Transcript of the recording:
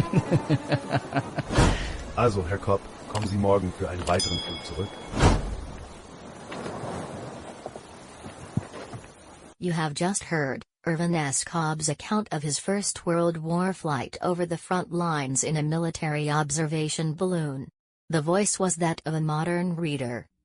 Also, Herr Kopp, kommen Sie morgen für einen weiteren Flug zurück. You have just heard Irvin S. Cobb's account of his First World War flight over the front lines in a military observation balloon. The voice was that of a modern reader.